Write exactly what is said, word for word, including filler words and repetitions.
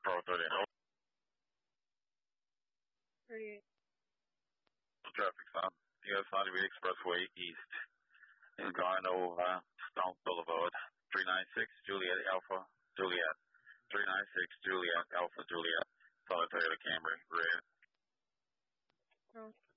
four thirty. thirty-eight. Traffic stop. U S ninety Expressway East. In Garno, uh, Stonk Boulevard. three ninety-six Juliet Alpha Juliet. three ninety-six Juliet Alpha Juliet. Solid Toyota Camry. Red. Oh.